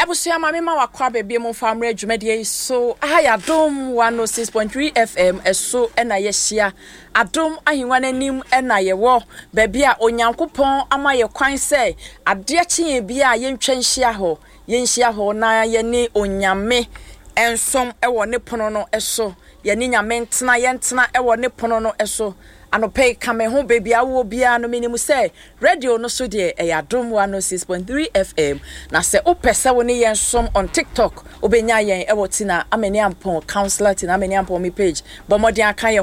Abusia mama ma wakwa bebie mo famre adwumade so aha Adom 106.3 FM eso na yehia Adom ahinwa nanim na yewo baabi a onyankopon ama ye kwan se ade akye bia yentwa nhia ho yenhia ho na ye ni onyame ensom ewo ne pono no eso ye ni nyame ntena yentena ewo ne pono no eso anope kame ho baby awo bia no minimu say radio no so de Adom 106.3 FM na se opese woni yensom on TikTok obenya yen ewotina ameni ampon counselor tina ameni ampon mi page bomodi aka ye